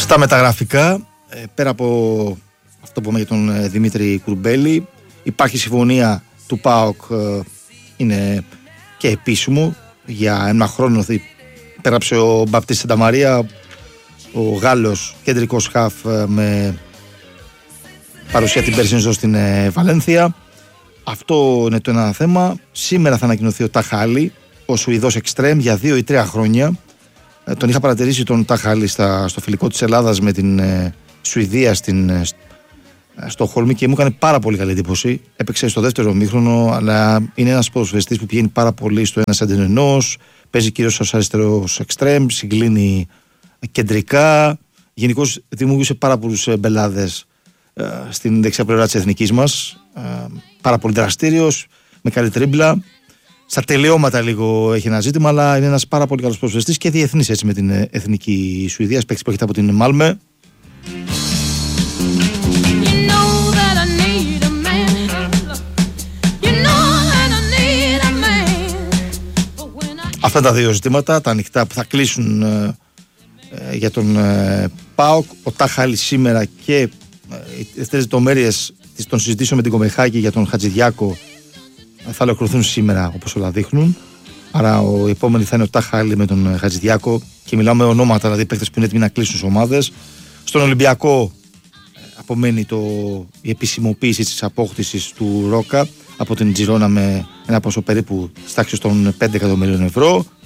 Στα μεταγραφικά, πέρα από αυτό που είπαμε για τον Δημήτρη Κουρμπέλη, υπάρχει συμφωνία του ΠΑΟΚ, είναι και επίσημο, για ένα χρόνο πέραψε ο Μπαπτίστη Σανταμαρία, ο Γάλλος κεντρικός χαφ με παρουσία την περσινή ζώνη στην Βαλένθια. Αυτό είναι το ένα θέμα. Σήμερα θα ανακοινωθεί ο Ταχάλη, ο Σουηδός εξτρέμ, για 2 ή 3 χρόνια. Τον είχα παρατηρήσει τον Ταχάλη στο φιλικό της Ελλάδας με την Σουηδία στο Χόλμη και μου έκανε πάρα πολύ καλή εντύπωση. Έπαιξε στο δεύτερο ημίχρονο, αλλά είναι ένας ποδοσφαιριστής που πηγαίνει πάρα πολύ στο 1-1, παίζει κυρίως ως αριστερός εξτρέμ, συγκλίνει κεντρικά. Γενικώς δημιούργησε πάρα πολλούς μπελάδες στην δεξιά πλευρά της εθνικής μας. Πάρα πολύ δραστήριος, με καλή τρίμπλα. Στα τελειώματα λίγο έχει ένα ζήτημα, αλλά είναι ένας πάρα πολύ καλός ποδοσφαιριστής και διεθνής έτσι με την εθνική Σουηδία. Παίκτης που έρχεται από την Μάλμε. Αυτά τα δύο ζητήματα, τα ανοιχτά που θα κλείσουν για τον ΠΑΟΚ. Ο Ταχάλη σήμερα και οι δεύτερες λεπτομέρειες των συζητήσεων με την Κομεχάκη για τον Χατζηδιάκο θα ολοκληρωθούν σήμερα, όπως όλα δείχνουν. Άρα ο επόμενοι θα είναι ο Ταχάλη με τον Χατζηδιάκο και μιλάμε ονόματα, δηλαδή παίκτες που είναι έτοιμοι να κλείσουν στις ομάδες. Στον Ολυμπιακό απομένει η επισημοποίηση της απόκτησης του Ρόκα από την Τζιρόνα με ένα ποσό περίπου στάξης των 5 εκατομμυρίων ευρώ.